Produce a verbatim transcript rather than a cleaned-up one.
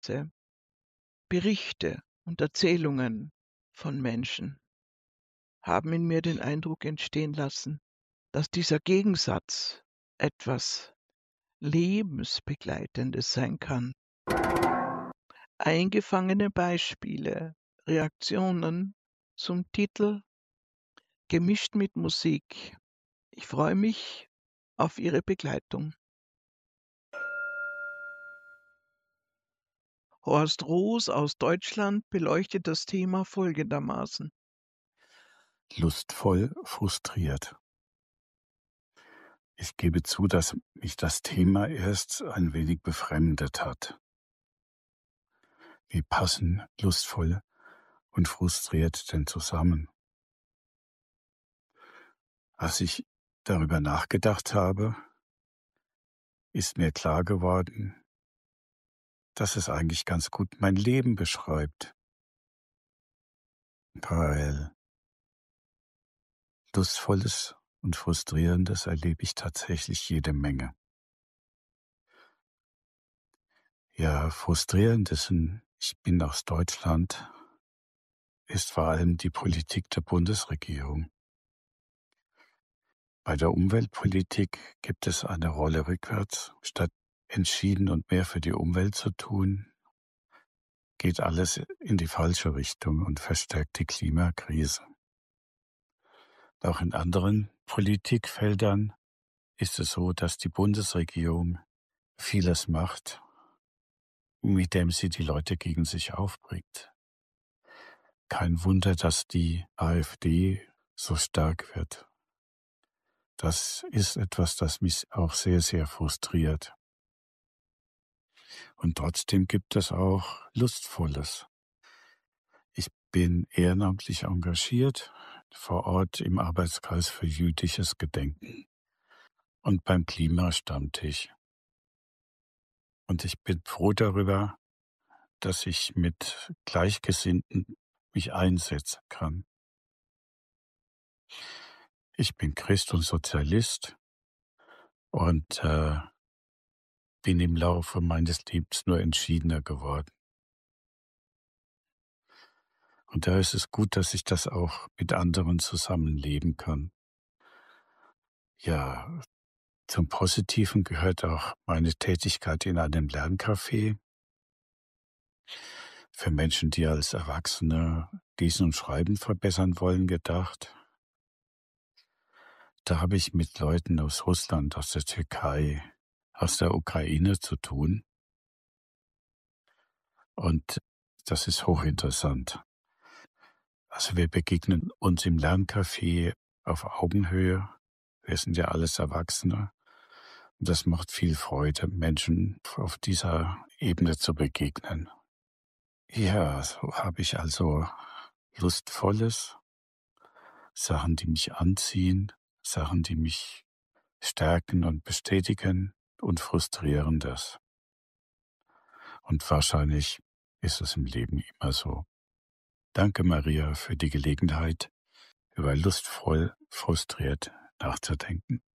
Berichte und Erzählungen von Menschen haben in mir den Eindruck entstehen lassen, dass dieser Gegensatz etwas Lebensbegleitendes sein kann. Eingefangene Beispiele, Reaktionen zum Titel „Gemischt mit Musik“. Ich freue mich auf Ihre Begleitung. Horst Roos aus Deutschland beleuchtet das Thema folgendermaßen: Lustvoll frustriert. Ich gebe zu, dass mich das Thema erst ein wenig befremdet hat. Wie passen lustvoll und frustriert denn zusammen? Als ich darüber nachgedacht habe, ist mir klar geworden, dass es eigentlich ganz gut mein Leben beschreibt. Weil Lustvolles und Frustrierendes erlebe ich tatsächlich jede Menge. Ja, Frustrierendes, und ich bin aus Deutschland, ist vor allem die Politik der Bundesregierung. Bei der Umweltpolitik gibt es eine Rolle rückwärts. Statt entschieden und mehr für die Umwelt zu tun, geht alles in die falsche Richtung und verstärkt die Klimakrise. Auch in anderen Politikfeldern ist es so, dass die Bundesregierung vieles macht, mit dem sie die Leute gegen sich aufbringt. Kein Wunder, dass die AfD so stark wird. Das ist etwas, das mich auch sehr, sehr frustriert. Und trotzdem gibt es auch Lustvolles. Ich bin ehrenamtlich engagiert vor Ort im Arbeitskreis für jüdisches Gedenken und beim Klimastammtisch. Und ich bin froh darüber, dass ich mit Gleichgesinnten mich einsetzen kann. Ich bin Christ und Sozialist und äh, bin im Laufe meines Lebens nur entschiedener geworden. Und da ist es gut, dass ich das auch mit anderen zusammenleben kann. Ja, zum Positiven gehört auch meine Tätigkeit in einem Lerncafé für Menschen, die als Erwachsene Lesen und Schreiben verbessern wollen, gedacht. Da habe ich mit Leuten aus Russland, aus der Türkei, aus der Ukraine zu tun. Und das ist hochinteressant. Also wir begegnen uns im Lerncafé auf Augenhöhe. Wir sind ja alles Erwachsene. Und das macht viel Freude, Menschen auf dieser Ebene zu begegnen. Ja, so habe ich also Lustvolles, Sachen, die mich anziehen, Sachen, die mich stärken und bestätigen, und Frustrierendes. Und wahrscheinlich ist es im Leben immer so. Danke, Maria, für die Gelegenheit, über lustvoll frustriert nachzudenken.